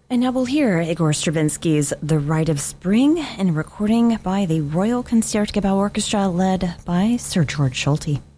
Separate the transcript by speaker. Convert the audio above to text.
Speaker 1: And now we'll hear Igor Stravinsky's The Rite of Spring, in a recording by the Royal Concertgebouw Orchestra led by Sir George Solti.